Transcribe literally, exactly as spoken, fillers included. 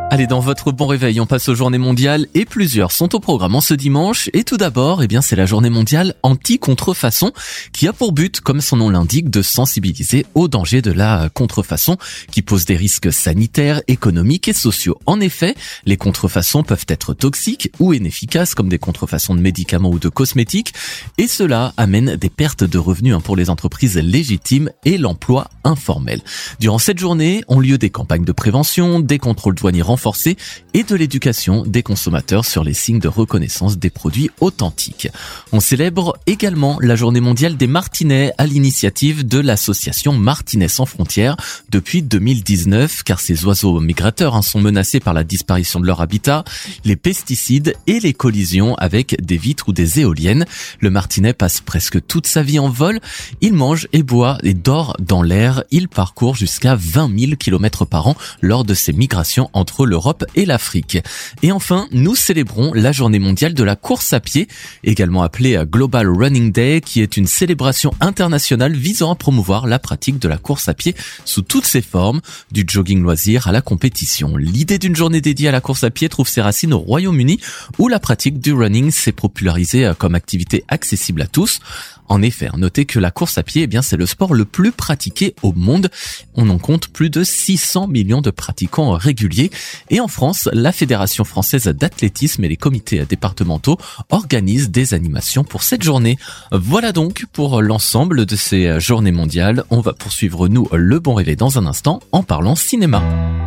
Allez, dans votre bon réveil, on passe aux journées mondiales et plusieurs sont au programme en ce dimanche. Et tout d'abord, eh bien, c'est la journée mondiale anti-contrefaçon qui a pour but, comme son nom l'indique, de sensibiliser aux dangers de la contrefaçon qui pose des risques sanitaires, économiques et sociaux. En effet, les contrefaçons peuvent être toxiques ou inefficaces comme des contrefaçons de médicaments ou de cosmétiques et cela amène des pertes de revenus pour les entreprises légitimes et l'emploi informel. Durant cette journée, ont lieu des campagnes de prévention, des contrôles douaniers renforcés et de l'éducation des consommateurs sur les signes de reconnaissance des produits authentiques. On célèbre également la journée mondiale des martinets à l'initiative de l'association Martinets sans frontières depuis deux mille dix-neuf, car ces oiseaux migrateurs hein, sont menacés par la disparition de leur habitat, les pesticides et les collisions avec des vitres ou des éoliennes. Le martinet passe presque toute sa vie en vol, il mange et boit et dort dans l'air, il parcourt jusqu'à vingt mille kilomètres par an lors de ses migrations entre l'Europe et l'Afrique. Et enfin, nous célébrons la journée mondiale de la course à pied, également appelée Global Running Day, qui est une célébration internationale visant à promouvoir la pratique de la course à pied sous toutes ses formes, du jogging loisir à la compétition. L'idée d'une journée dédiée à la course à pied trouve ses racines au Royaume-Uni, où la pratique du running s'est popularisée comme activité accessible à tous. En effet, notez que la course à pied, eh bien, c'est le sport le plus pratiqué au monde. On en compte plus de six cents millions de pratiquants réguliers. Et en France, la Fédération française d'athlétisme et les comités départementaux organisent des animations pour cette journée. Voilà donc pour l'ensemble de ces journées mondiales. On va poursuivre, nous, le bon réveil dans un instant en parlant cinéma.